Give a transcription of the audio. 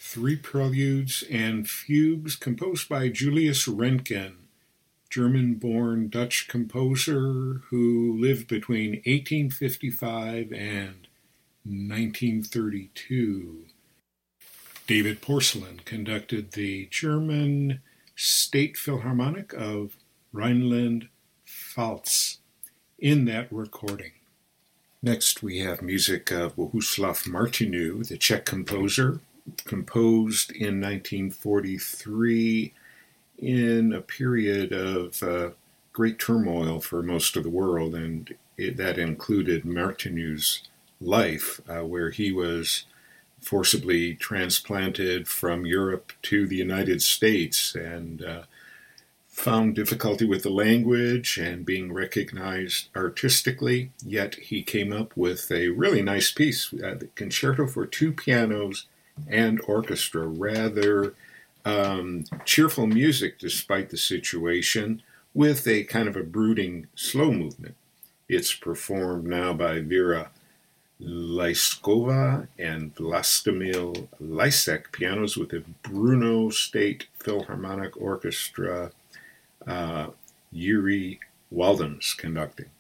Three preludes and fugues composed by Julius Röntgen, German-born Dutch composer who lived between 1855 and 1932. David Porcelain conducted the German State Philharmonic of Rhineland-Pfalz in that recording. Next, we have music of Bohuslav Martinu, the Czech composer, composed in 1943 in a period of great turmoil for most of the world, and that included Martinu's life, where he was forcibly transplanted from Europe to the United States and found difficulty with the language and being recognized artistically, yet he came up with a really nice piece, the Concerto for Two Pianos and Orchestra, rather cheerful music despite the situation, with a kind of a brooding slow movement. It's performed now by Vera Lyskova and Vlastimil Lisek, pianos, with the Brno State Philharmonic Orchestra, Yuri Waldens conducting.